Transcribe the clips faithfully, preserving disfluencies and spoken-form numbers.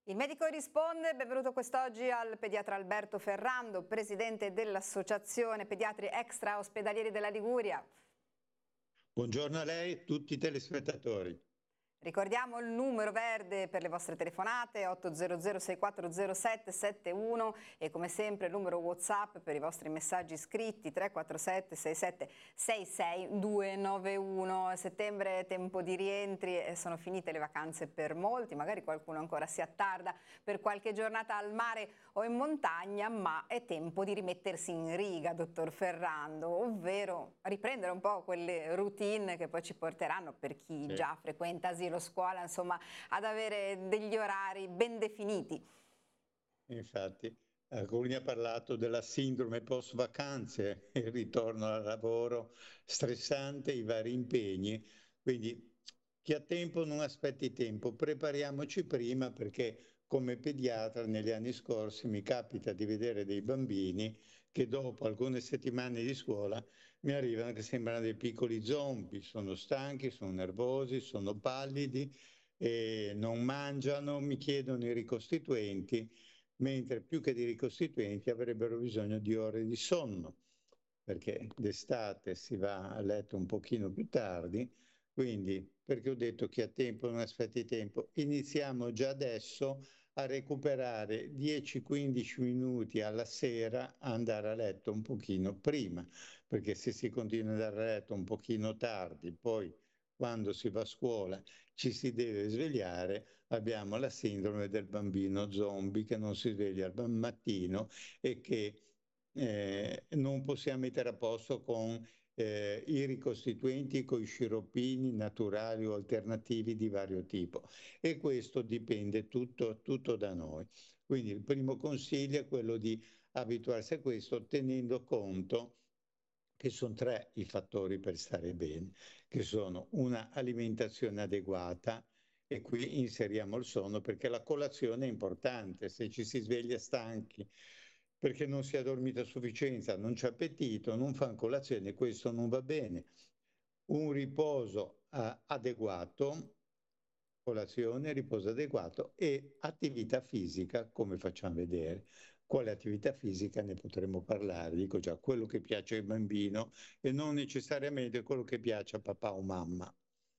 Il medico risponde, benvenuto quest'oggi al pediatra Alberto Ferrando, presidente dell'Associazione Pediatri Extraospedalieri della Liguria. Buongiorno a lei e a tutti i telespettatori. Ricordiamo il numero verde per le vostre telefonate ottocento sei quattro zero sette sette uno e come sempre il numero WhatsApp per i vostri messaggi scritti tre quattro sette sei sette sei sei due nove uno. Settembre è tempo di rientri e sono finite le vacanze per molti, magari qualcuno ancora si attarda per qualche giornata al mare o in montagna, ma è tempo di rimettersi in riga, dottor Ferrando, ovvero riprendere un po' quelle routine che poi ci porteranno, per chi Sì. già frequenta asilo, scuola, insomma, ad avere degli orari ben definiti. Infatti, alcuni ha parlato della sindrome post vacanze, il ritorno al lavoro stressante, i vari impegni, quindi chi ha tempo non aspetti tempo, prepariamoci prima perché come pediatra negli anni scorsi mi capita di vedere dei bambini che dopo alcune settimane di scuola mi arrivano che sembrano dei piccoli zombie, sono stanchi, sono nervosi, sono pallidi, e non mangiano, mi chiedono i ricostituenti, mentre più che di ricostituenti avrebbero bisogno di ore di sonno, perché d'estate si va a letto un pochino più tardi, quindi perché ho detto chi ha tempo non aspetti tempo, iniziamo già adesso a recuperare dieci quindici minuti alla sera a andare a letto un pochino prima, perché se si continua ad andare a letto un pochino tardi, poi quando si va a scuola ci si deve svegliare, abbiamo la sindrome del bambino zombie che non si sveglia al mattino e che eh, non possiamo mettere a posto con eh, i ricostituenti, con i sciroppini naturali o alternativi di vario tipo. E questo dipende tutto, tutto da noi. Quindi il primo consiglio è quello di abituarsi a questo tenendo conto che sono tre i fattori per stare bene, che sono una alimentazione adeguata, e qui inseriamo il sonno perché la colazione è importante. Se ci si sveglia stanchi perché non si è dormito a sufficienza, non c'è appetito, non fa colazione, questo non va bene. Un riposo eh, adeguato, colazione, riposo adeguato e attività fisica, come facciamo vedere. Quale attività fisica ne potremo parlare? Dico già, quello che piace al bambino e non necessariamente quello che piace a papà o mamma.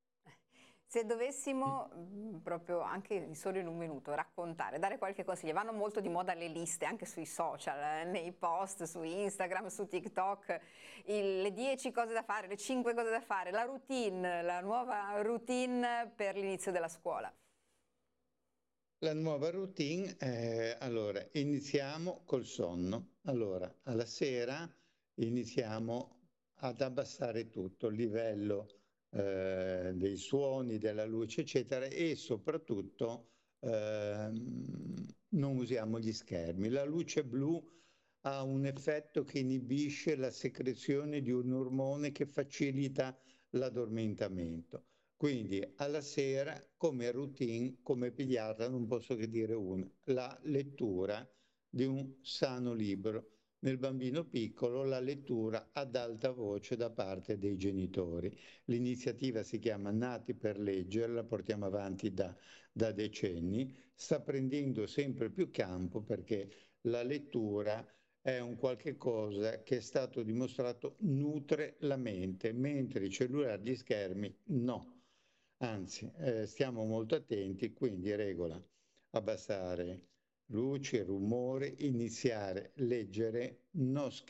Se dovessimo, mh, proprio anche solo in un minuto, raccontare, dare qualche consiglio, vanno molto di moda le liste anche sui social, eh, nei post, su Instagram, su TikTok, il- le dieci cose da fare, le cinque cose da fare, la routine, la nuova routine per l'inizio della scuola. La nuova routine, eh, allora, iniziamo col sonno. Allora, alla sera iniziamo ad abbassare tutto, il livello eh, dei suoni, della luce, eccetera, e soprattutto ehm, non usiamo gli schermi. La luce blu ha un effetto che inibisce la secrezione di un ormone che facilita l'addormentamento. Quindi alla sera, come routine, come pediatra, non posso che dire una, la lettura di un sano libro. Nel bambino piccolo la lettura ad alta voce da parte dei genitori. L'iniziativa si chiama Nati per leggere, la portiamo avanti da, da decenni, sta prendendo sempre più campo perché la lettura è un qualche cosa che è stato dimostrato nutre la mente, mentre i cellulari, gli schermi no. Anzi, eh, stiamo molto attenti, quindi regola, abbassare luci, rumore, iniziare, leggere, non scrivere.